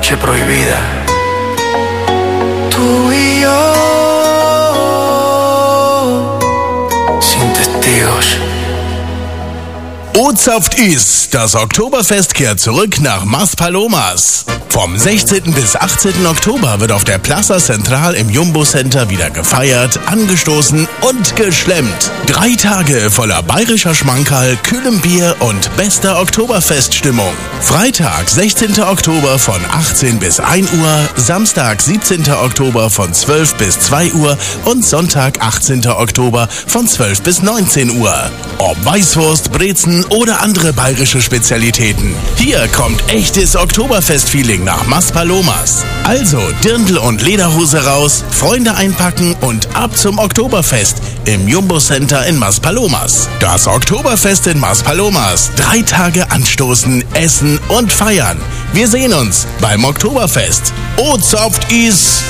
noche prohibida. Tú y yo, sin testigos. O-Zapft ist, das Oktoberfest kehrt zurück nach Maspalomas. Vom 16. bis 18. Oktober wird auf der Plaza Central im Jumbo Center wieder gefeiert, angestoßen und geschlemmt. 3 Tage voller bayerischer Schmankerl, kühlem Bier und bester Oktoberfeststimmung. Freitag, 16. Oktober von 18 bis 1 Uhr, Samstag, 17. Oktober von 12 bis 2 Uhr und Sonntag, 18. Oktober von 12 bis 19 Uhr. Ob Weißwurst, Brezen oder andere bayerische Spezialitäten. Hier kommt echtes Oktoberfest-Feeling nach Maspalomas. Also Dirndl und Lederhose raus, Freunde einpacken und ab zum Oktoberfest im Jumbo Center in Maspalomas. Das Oktoberfest in Maspalomas. 3 Tage anstoßen, essen und feiern. Wir sehen uns beim Oktoberfest. O-Zapft is...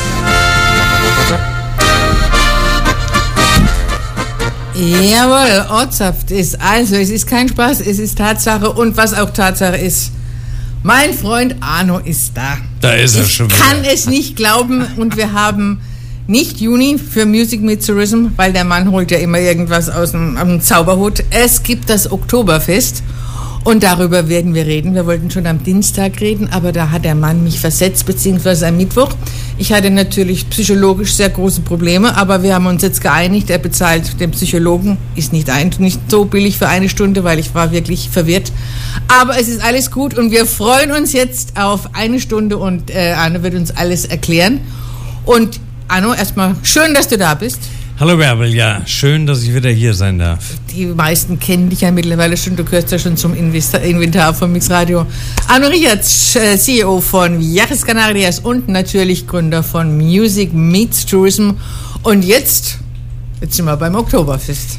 Jawohl, O-Zapft ist, also es ist kein Spaß, es ist Tatsache und was auch Tatsache ist, mein Freund Arno ist da. Da ist er schon wieder. Ich kann es nicht glauben und wir haben nicht Juni für Music Meets Tourism, weil der Mann holt ja immer irgendwas aus dem Zauberhut. Es gibt das Oktoberfest und darüber werden wir reden. Wir wollten schon am Dienstag reden, aber da hat der Mann mich versetzt, beziehungsweise am Mittwoch. Ich hatte natürlich psychologisch sehr große Probleme, aber wir haben uns jetzt geeinigt, er bezahlt den Psychologen, ist nicht so billig für 1 Stunde, weil ich war wirklich verwirrt. Aber es ist alles gut und wir freuen uns jetzt auf 1 Stunde und Arno wird uns alles erklären. Und Arno, erstmal schön, dass du da bist. Hallo Bärbel, ja, schön, dass ich wieder hier sein darf. Die meisten kennen dich ja mittlerweile schon, du gehörst ja schon zum Inventar von Mix Radio. Arno Richards, CEO von Viajes Canarias und natürlich Gründer von Music Meets Tourism. Und jetzt sind wir beim Oktoberfest.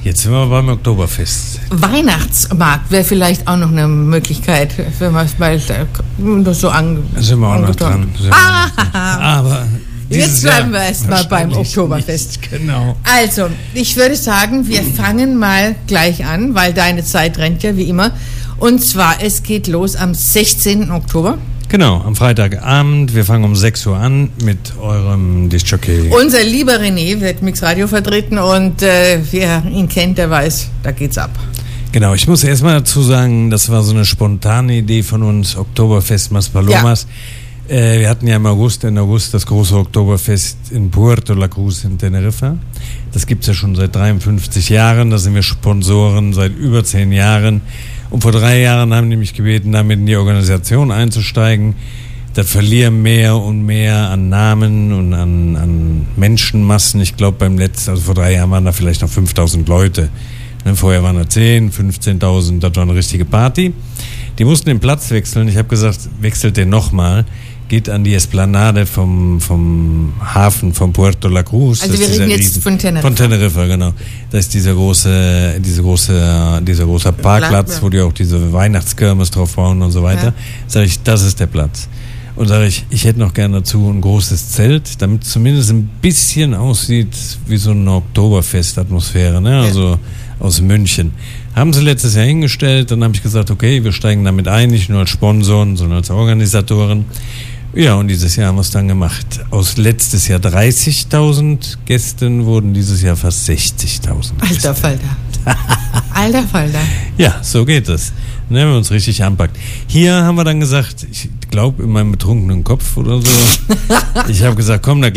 Weihnachtsmarkt wäre vielleicht auch noch eine Möglichkeit, wenn man es mal so sind wir auch noch dran. Aber... Jetzt bleiben wir erstmal beim Oktoberfest. Nicht, genau. Also, ich würde sagen, wir fangen mal gleich an, weil deine Zeit rennt ja wie immer. Und zwar, es geht los am 16. Oktober. Genau, am Freitagabend. Wir fangen um 6 Uhr an mit eurem Disc-Jockey. Unser lieber René wird Mix Radio vertreten und wer ihn kennt, der weiß, da geht's ab. Genau, ich muss erstmal dazu sagen, das war so eine spontane Idee von uns, Oktoberfest Maspalomas. Ja. Wir hatten ja im August das große Oktoberfest in Puerto La Cruz in Teneriffa. Das gibt's ja schon seit 53 Jahren. Da sind wir Sponsoren seit über 10 Jahren. Und vor 3 Jahren haben die mich gebeten, damit in die Organisation einzusteigen. Da verlieren mehr und mehr an Namen und an Menschenmassen. Ich glaube vor 3 Jahren waren da vielleicht noch 5.000 Leute. Vorher waren da 10.000, 15.000. Das war eine richtige Party. Die mussten den Platz wechseln. Ich habe gesagt, wechselt den nochmal. Geht an die Esplanade vom Hafen von Puerto La Cruz. Also wir reden jetzt von Teneriffa. Von Teneriffa, genau. Da ist dieser große Parkplatz, wo die auch diese Weihnachtskirmes drauf bauen und so weiter. Ja. Sag ich, das ist der Platz. Und sage ich hätte noch gerne dazu ein großes Zelt, damit es zumindest ein bisschen aussieht wie so eine Oktoberfest-Atmosphäre, ne? Also aus München. Haben sie letztes Jahr hingestellt, dann habe ich gesagt, okay, wir steigen damit ein, nicht nur als Sponsoren, sondern als Organisatoren. Ja, und dieses Jahr haben wir es dann gemacht. Aus letztes Jahr 30.000 Gästen wurden dieses Jahr fast 60.000. Alter Falter. Alter Falter. Ja, so geht es. Ne, wenn man uns richtig anpackt. Hier haben wir dann gesagt, ich glaube in meinem betrunkenen Kopf oder so, ich habe gesagt, komm, da